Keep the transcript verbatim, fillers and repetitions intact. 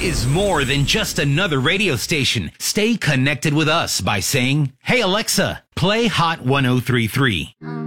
is more than just another radio station. Stay connected with us by saying, "Hey Alexa, play Hot one oh three three."